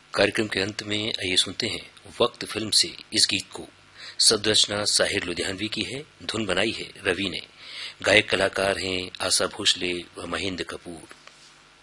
कार्यक्रम के अंत में आइए सुनते हैं वक्त फिल्म से इस गीत को। शब्द रचना साहिर लुधियानवी की है, धुन बनाई है रवि ने। गायक कलाकार हैं आशा भोसले व महेंद्र कपूर।